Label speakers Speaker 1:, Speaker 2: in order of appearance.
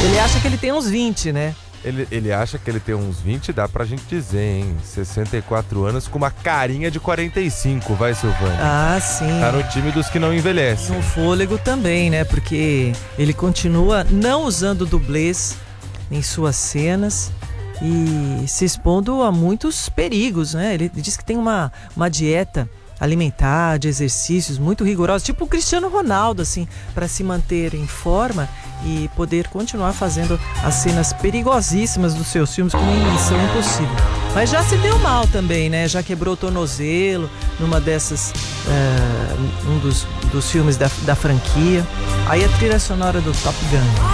Speaker 1: Ele acha que ele tem uns 20, né?
Speaker 2: Ele acha que ele tem uns 20, dá pra gente dizer, hein? 64 anos com uma carinha de 45, vai, Silvânia?
Speaker 1: Ah, sim.
Speaker 2: Tá no time dos que não envelhecem.
Speaker 1: No fôlego também, né? Porque ele continua não usando dublês em suas cenas e se expondo a muitos perigos, né? Ele diz que tem uma dieta alimentar, de exercícios muito rigorosos, tipo o Cristiano Ronaldo, assim, para se manter em forma e poder continuar fazendo as cenas perigosíssimas dos seus filmes como em Missão Impossível. Mas já se deu mal também, né? Já quebrou o tornozelo numa dessas, um dos filmes da franquia. Aí a trilha sonora do Top Gun.